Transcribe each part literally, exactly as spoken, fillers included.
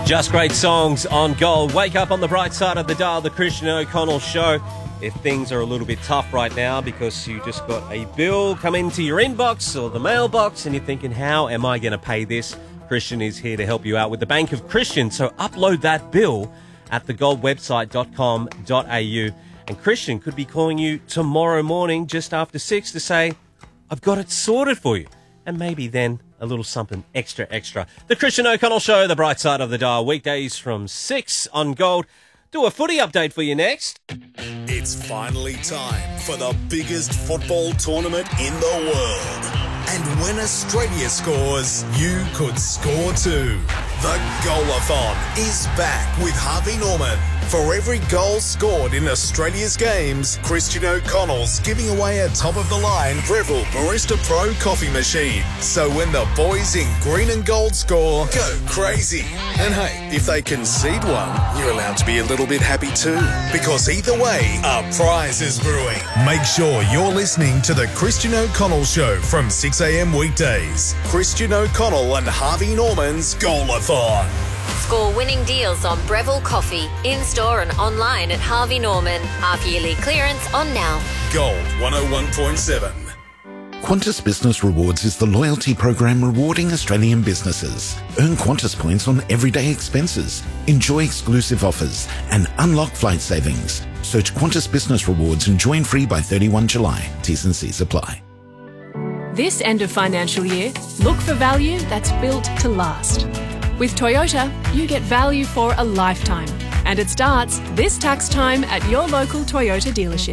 Just great songs on Gold. Wake up on the bright side of the dial, the Christian O'Connell Show. If things are a little bit tough right now because you just got a bill come into your inbox or the mailbox and you're thinking, how am I going to pay this? Christian is here to help you out with the Bank of Christian. So upload that bill at the gold website dot com dot a u. And Christian could be calling you tomorrow morning just after six to say, I've got it sorted for you. And maybe then a little something extra, extra. The Christian O'Connell Show, the bright side of the dial, weekdays from six on Gold. Do a footy update for you next. It's finally time for the biggest football tournament in the world. And when Australia scores, you could score too. The Goalathon is back with Harvey Norman. For every goal scored in Australia's games, Christian O'Connell's giving away a top-of-the-line Breville Barista Pro coffee machine. So when the boys in green and gold score, go crazy. And hey, if they concede one, you're allowed to be a little bit happy too. Because either way, a prize is brewing. Make sure you're listening to the Christian O'Connell Show from six a.m. weekdays. Christian O'Connell and Harvey Norman's Goalathon. Score winning deals on Breville Coffee, in-store and online at Harvey Norman. Half-yearly clearance on now. Gold one oh one point seven. Qantas Business Rewards is the loyalty program rewarding Australian businesses. Earn Qantas points on everyday expenses, enjoy exclusive offers, and unlock flight savings. Search Qantas Business Rewards and join free by thirty-first of July. T's and C's apply. This end of financial year, look for value that's built to last. With Toyota, you get value for a lifetime. And it starts this tax time at your local Toyota dealership.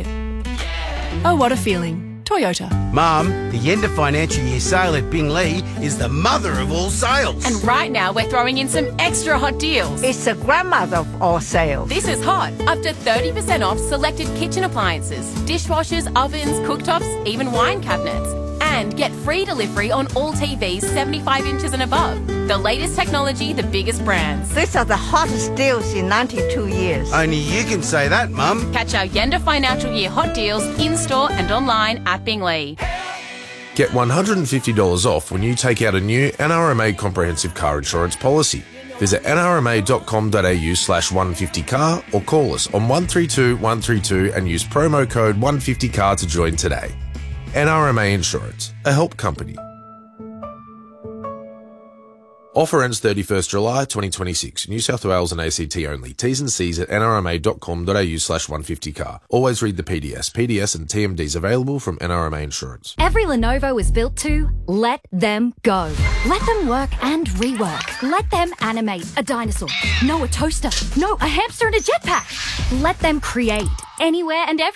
Oh, what a feeling. Toyota. Mum, the end of financial year sale at Binglee is the mother of all sales. And right now we're throwing in some extra hot deals. It's the grandmother of all sales. This is hot. Up to thirty percent off selected kitchen appliances, dishwashers, ovens, cooktops, even wine cabinets. And get free delivery on all T Vs seventy-five inches and above. The latest technology, the biggest brands. These are the hottest deals in ninety-two years. Only you can say that, Mum. Catch our Yenda Financial Year hot deals in-store and online at Binglee. Get one hundred fifty dollars off when you take out a new N R M A comprehensive car insurance policy. Visit n r m a dot com dot a u slash one fifty car or call us on one three two one three two and use promo code one fifty car to join today. N R M A Insurance, a help company. Offer ends thirty-first of July twenty twenty-six. New South Wales and A C T only. T's and C's at n r m a dot com dot a u slash one fifty car. Always read the P D S. P D S and T M Ds available from N R M A Insurance. Every Lenovo is built to let them go. Let them work and rework. Let them animate a dinosaur. No, a toaster. No, a hamster and a jetpack. Let them create anywhere and everywhere.